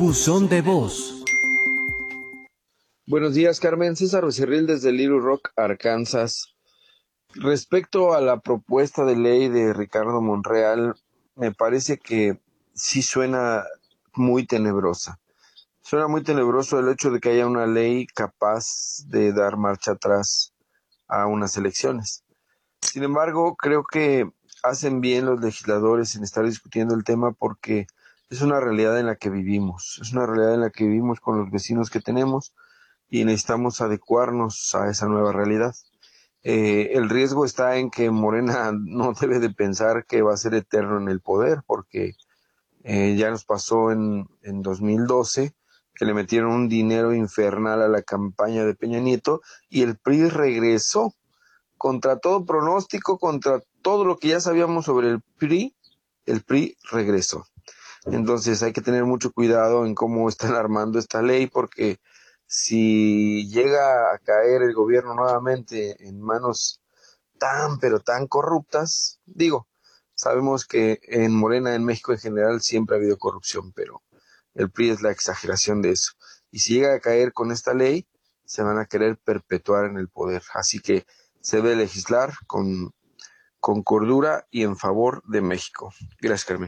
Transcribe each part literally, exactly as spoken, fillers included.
Buzón de voz. Buenos días, Carmen. César Becerril desde Little Rock, Arkansas. Respecto a la propuesta de ley de Ricardo Monreal, me parece que sí suena muy tenebrosa. Suena muy tenebroso el hecho de que haya una ley capaz de dar marcha atrás a unas elecciones. Sin embargo, creo que hacen bien los legisladores en estar discutiendo el tema porque es una realidad en la que vivimos, es una realidad en la que vivimos con los vecinos que tenemos y necesitamos adecuarnos a esa nueva realidad. Eh, el riesgo está en que Morena no debe de pensar que va a ser eterno en el poder, porque eh, ya nos pasó en, en dos mil doce, que le metieron un dinero infernal a la campaña de Peña Nieto y el P R I regresó contra todo pronóstico, contra todo lo que ya sabíamos sobre el P R I, el P R I regresó. Entonces hay que tener mucho cuidado en cómo están armando esta ley, porque si llega a caer el gobierno nuevamente en manos tan, pero tan corruptas, digo, sabemos que en Morena, en México en general, siempre ha habido corrupción, pero el P R I es la exageración de eso. Y si llega a caer con esta ley, se van a querer perpetuar en el poder. Así que se debe legislar con, con cordura y en favor de México. Gracias, Carmen.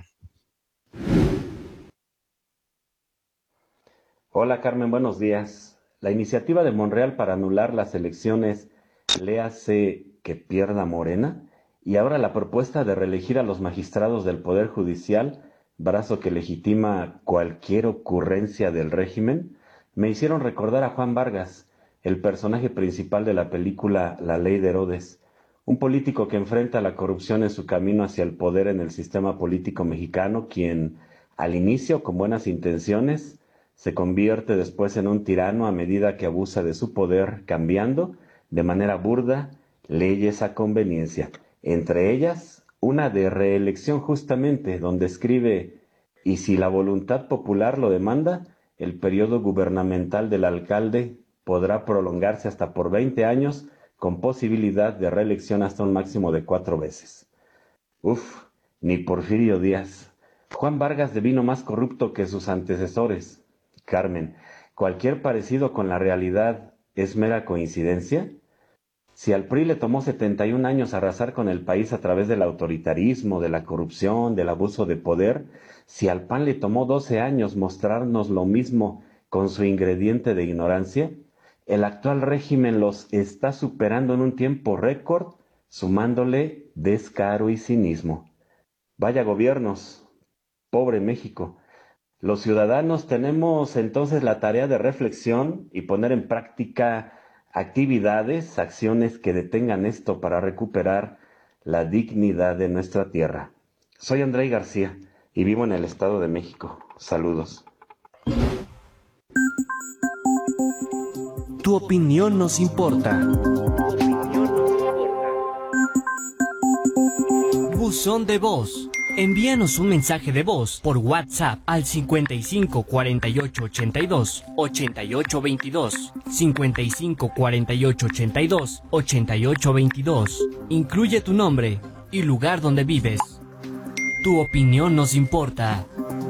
Hola Carmen, buenos días. La iniciativa de Monreal para anular las elecciones le hace que pierda Morena, y ahora la propuesta de reelegir a los magistrados del Poder Judicial, brazo que legitima cualquier ocurrencia del régimen, me hicieron recordar a Juan Vargas, el personaje principal de la película La Ley de Herodes, un político que enfrenta la corrupción en su camino hacia el poder en el sistema político mexicano, quien, al inicio, con buenas intenciones, se convierte después en un tirano a medida que abusa de su poder, cambiando, de manera burda, leyes a conveniencia. Entre ellas, una de reelección justamente, donde escribe: y si la voluntad popular lo demanda, el periodo gubernamental del alcalde podrá prolongarse hasta por veinte años, con posibilidad de reelección hasta un máximo de cuatro veces. Uf, ni Porfirio Díaz. Juan Vargas devino más corrupto que sus antecesores. Carmen, ¿cualquier parecido con la realidad es mera coincidencia? Si al P R I le tomó setenta y un años arrasar con el país a través del autoritarismo, de la corrupción, del abuso de poder, si al P A N le tomó doce años mostrarnos lo mismo con su ingrediente de ignorancia, el actual régimen los está superando en un tiempo récord, sumándole descaro y cinismo. Vaya gobiernos, pobre México. Los ciudadanos tenemos entonces la tarea de reflexión y poner en práctica actividades, acciones que detengan esto para recuperar la dignidad de nuestra tierra. Soy Andrei García y vivo en el Estado de México. Saludos. Tu opinión nos importa. Buzón de voz. Envíanos un mensaje de voz por WhatsApp al cincuenta y cinco cuarenta y ocho ochenta y dos ochenta y ocho veintidós, cincuenta y cinco cuarenta y ocho ochenta y dos ochenta y ocho veintidós. Incluye tu nombre y lugar donde vives. Tu opinión nos importa.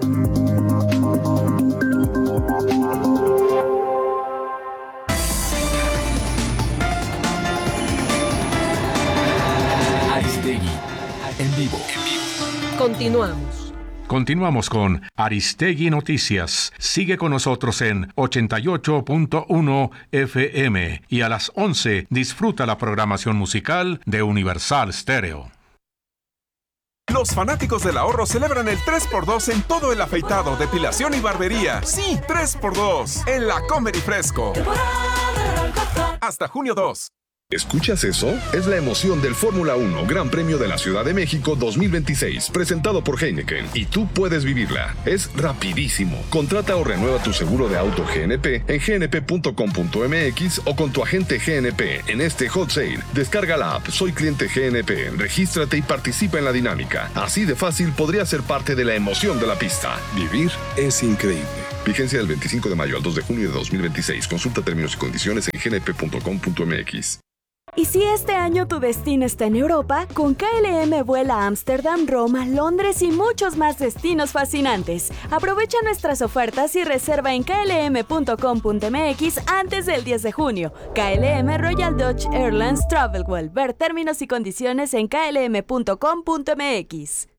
Aristegui, en vivo. Continuamos. Continuamos con Aristegui Noticias. Sigue con nosotros en ochenta y ocho punto uno F M y a las once disfruta la programación musical de Universal Stereo. Los fanáticos del ahorro celebran el tres por dos en todo el afeitado, depilación y barbería. Sí, tres por dos en La Comer y Fresco. Hasta junio dos. ¿Escuchas eso? Es la emoción del Fórmula uno Gran Premio de la Ciudad de México dos mil veintiséis, presentado por Heineken, y tú puedes vivirla. Es rapidísimo. Contrata o renueva tu seguro de auto G N P en g n p punto com punto m x o con tu agente G N P en este hot sale. Descarga la app Soy Cliente G N P, regístrate y participa en la dinámica. Así de fácil podría ser parte de la emoción de la pista. Vivir es increíble. Vigencia del veinticinco de mayo al dos de junio de dos mil veintiséis. Consulta términos y condiciones en g n p punto com punto m x. Y si este año tu destino está en Europa, con K L M vuela a Ámsterdam, Roma, Londres y muchos más destinos fascinantes. Aprovecha nuestras ofertas y reserva en k l m punto com punto m x antes del diez de junio. K L M Royal Dutch Airlines Travel World. Ver términos y condiciones en k l m punto com punto m x.